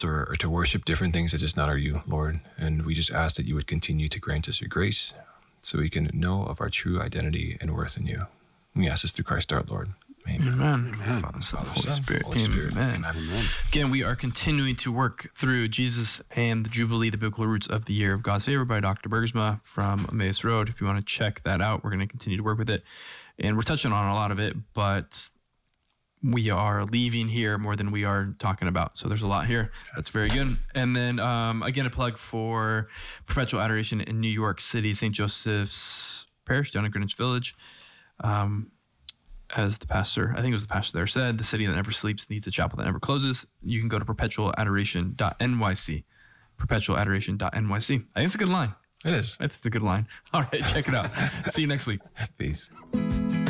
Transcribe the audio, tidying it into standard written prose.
or to worship different things that just not are you, Lord. And we just ask that you would continue to grant us your grace so we can know of our true identity and worth in you. We ask this through Christ our Lord. Amen. Amen. Amen. Father, Son, Father, Holy Son, Spirit. Holy Spirit. Amen. Amen. Again, we are continuing to work through Jesus and the Jubilee, the biblical roots of the year of God's favor by Dr. Bergsma from Emmaus Road. If you want to check that out, we're going to continue to work with it. And we're touching on a lot of it, but we are leaving here more than we are talking about. So there's a lot here. That's very good. And then, again, a plug for Perpetual Adoration in New York City, St. Joseph's Parish down in Greenwich Village. As the pastor, I think it was the pastor there, said, the city that never sleeps needs a chapel that never closes. You can go to perpetualadoration.nyc. Perpetualadoration.nyc. I think it's a good line. It is. It's a good line. All right, check it out. See you next week. Peace.